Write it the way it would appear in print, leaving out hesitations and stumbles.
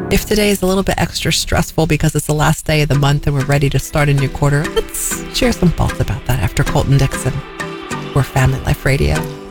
If today is a little bit extra stressful because it's the last day of the month and we're ready to start a new quarter, let's share some thoughts about that after Colton Dixon. We're Family Life Radio.